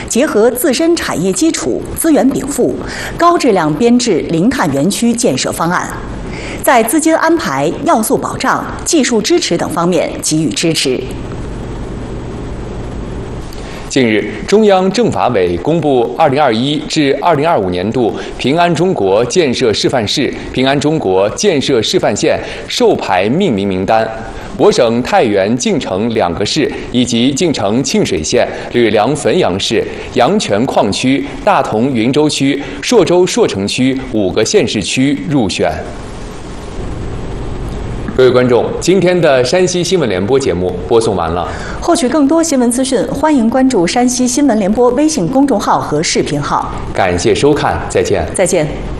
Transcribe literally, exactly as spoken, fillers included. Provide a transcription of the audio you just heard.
结合自身产业基础、资源禀赋，高质量编制零碳园区建设方案，在资金安排、要素保障、技术支持等方面给予支持。 近日，中央政法委公布二零二一至二零二五年度平安中国建设示范市、平安中国建设示范县授牌命名名单。我省太原、晋城两个市以及晋城沁水县、吕梁汾阳市、阳泉矿区、大同云州区、朔州朔城区五个县市区入选。各位观众，今天的山西新闻联播节目播送完了。 获取更多新闻资讯，欢迎关注山西新闻联播微信公众号和视频号。 感谢收看，再见。 再见。